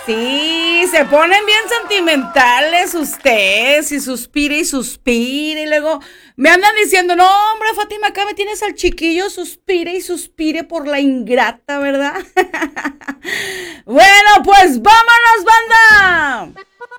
Sí, se ponen bien sentimentales ustedes y suspire, y luego me andan diciendo, no, hombre, Fátima, acá me tienes al chiquillo, suspire y suspire por la ingrata, ¿verdad? Bueno, pues vámonos, banda.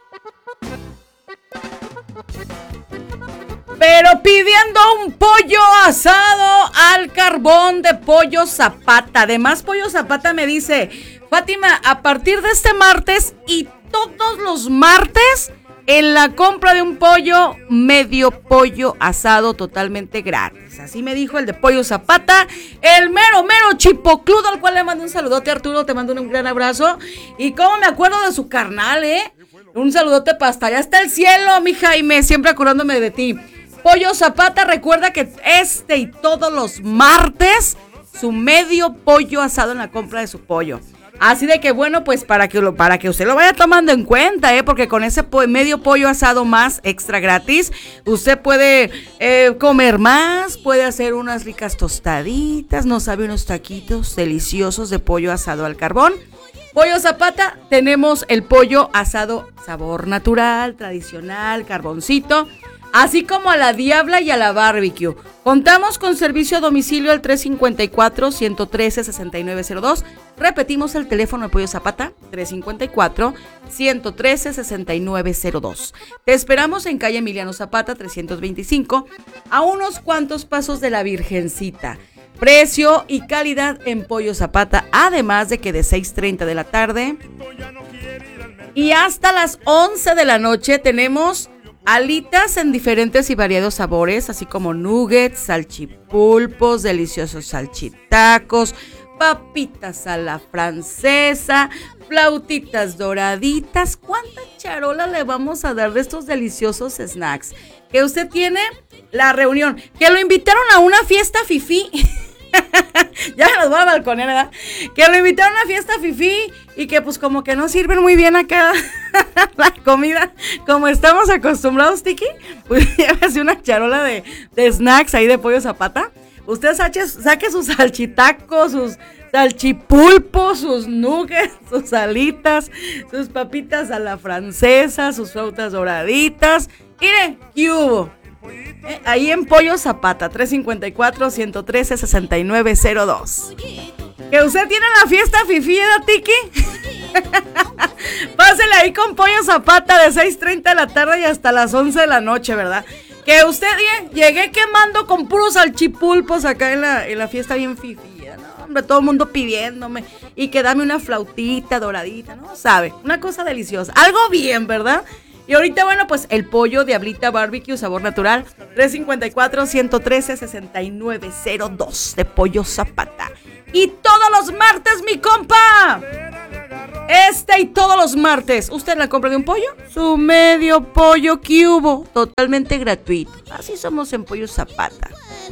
Pero pidiendo un pollo asado al carbón de Pollo Zapata. Además, Pollo Zapata me dice, Fátima, a partir de este martes y todos los martes, en la compra de un pollo, medio pollo asado totalmente gratis. Así me dijo el de Pollo Zapata, el mero chipocludo, al cual le mando un saludote, Arturo, te mando un gran abrazo. Y cómo me acuerdo de su carnal, un saludote para hasta allá hasta el cielo, mi Jaime, siempre acordándome de ti. Pollo Zapata, recuerda que este y todos los martes, su medio pollo asado en la compra de su pollo. Así de que bueno, pues para que usted lo vaya tomando en cuenta, porque con ese medio pollo asado más extra gratis, usted puede comer más, puede hacer unas ricas tostaditas, no sabe, unos taquitos deliciosos de pollo asado al carbón. Pollo Zapata, tenemos el pollo asado sabor natural, tradicional, carboncito, así como a la diabla y a la barbecue. Contamos con servicio a domicilio al 354-113-6902. Repetimos el teléfono de Pollo Zapata, 354-113-6902. Te esperamos en calle Emiliano Zapata, 325, a unos cuantos pasos de la Virgencita. Precio y calidad en Pollo Zapata, además de que de 6:30 de la tarde y hasta las 11 de la noche tenemos alitas en diferentes y variados sabores, así como nuggets, salchipulpos, deliciosos salchitacos, papitas a la francesa, flautitas doraditas. ¿Cuánta charola le vamos a dar de estos deliciosos snacks? Que usted tiene la reunión, que lo invitaron a una fiesta fifí. Ya los voy a balconear, ¿verdad? Que lo invitaron a una fiesta fifí y que pues como que no sirven muy bien acá la comida como estamos acostumbrados, Tiki. Pues llévese una charola de snacks ahí de Pollo Zapata. Usted saque sus salchitacos, sus salchipulpos, sus nuggets, sus alitas, sus papitas a la francesa, sus flautas doraditas. Mire, ¿qué hubo? Ahí en Pollo Zapata, 354-113-6902. Que usted tiene la fiesta fifí, ¿verdad, Tiki? Pásele ahí con Pollo Zapata de 6:30 de la tarde y hasta las 11 de la noche, ¿verdad? Que usted llegué quemando con puros salchipulpos acá en la fiesta bien fifí, ¿no? Hombre, todo el mundo pidiéndome y que dame una flautita doradita, ¿no? Sabe, una cosa deliciosa, algo bien, ¿verdad? Y ahorita, bueno, pues el pollo Diablita Barbecue, sabor natural, 354-113-6902 de Pollo Zapata. Y todos los martes, mi compa, y todos los martes, usted la compra de un pollo, su medio pollo cubo, totalmente gratuito. Así somos en Pollo Zapata.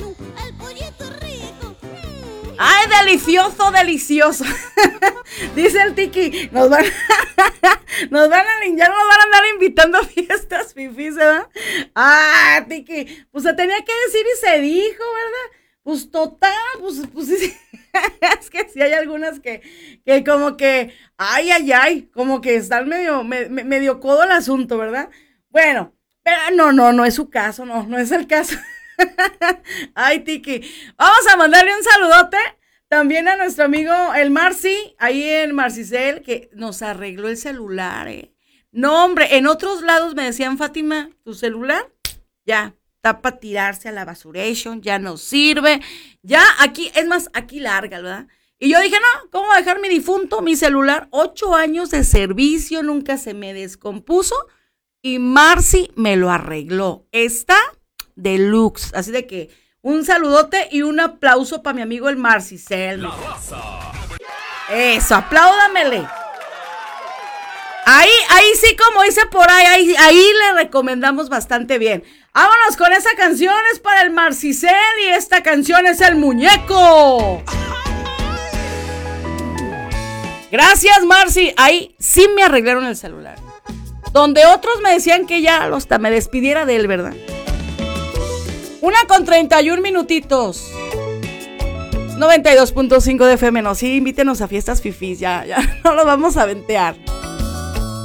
¡Ay, delicioso! Dice el Tiki, ya nos van a andar invitando a fiestas fifís, ¿verdad? Ah, Tiki, pues se tenía que decir y se dijo, ¿verdad? Pues total, pues sí. Es que sí hay algunas que como que, ay, como que están medio codo el asunto, ¿verdad? Bueno, pero no es su caso, no es el caso. Ay, Tiki, vamos a mandarle un saludote también a nuestro amigo el Marci, ahí en Marcicel, que nos arregló el celular, No, hombre, en otros lados me decían, Fátima, tu celular ya está para tirarse a la basuration, ya no sirve, ya aquí, es más, aquí larga, ¿verdad? Y yo dije, no, ¿cómo voy a dejar mi difunto, mi celular? 8 años de servicio, nunca se me descompuso y Marci me lo arregló. Está deluxe, así de que un saludote y un aplauso para mi amigo el Marcicel. Eso, apláudamele. Ahí sí, como dice por ahí le recomendamos bastante bien. Vámonos con esa canción, es para el Marcicel y esta canción es El Muñeco. Gracias, Marci. Ahí sí me arreglaron el celular. Donde otros me decían que ya hasta me despidiera de él, ¿verdad? 1:31 minutitos. 92.5 de FM, no, sí, invítenos a fiestas fifís, ya no lo vamos a ventear.